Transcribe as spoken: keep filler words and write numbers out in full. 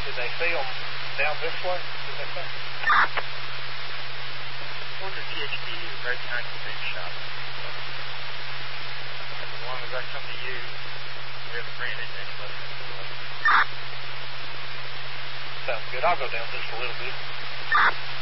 Did they see them down this way? Did they say? I wonder if T H D is a very tiny big shop. And as long as I come to you, we haven't ran into anybody. Sounds good. I'll go down just a little bit.